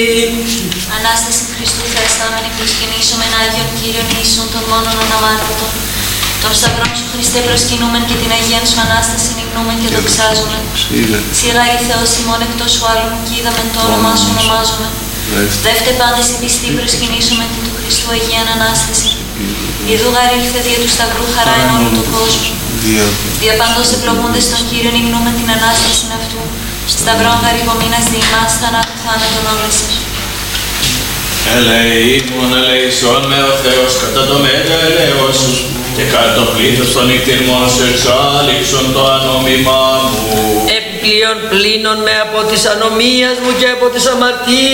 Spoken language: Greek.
Ανάσταση Χριστού ευχαριστάμενη προσκυνήσομεν Άγιον Κύριον Ιησούν των μόνον αναμάρτητων. Τον σταυρόν σου Χριστέ προσκυνούμεν και την Αγίαν σου Ανάσταση υμνούμεν και δοξάζομεν. Σειρά η Θεός ημών εκτός σου άλλων και είδαμεν το όνομά σου ονομάζομεν. Δεύτε πάντες η πιστή προσκυνήσομεν την του Χριστού Αγίαν Ανάσταση. Ιδού γάρ ήλθε δια του σταυρού χαρά εν όλου του κόσμου. Δια παντός ευλογούντες των Κύριων υμνούμεν την Ανάσταση αυτού. Σταυρόν γαρυπομείνας δι' ημάς θανάτου θάνατον όλεσαι. Ελεήμων ελεησόν με ο Θεός κατά το μέτρο ελέος σου και κατά το πλήθος των νυχτήρμων σου εξάλληψον το ανόμημά μου. Επιπλέον πλύνον με από της ανομίας μου και από της αμαρτίας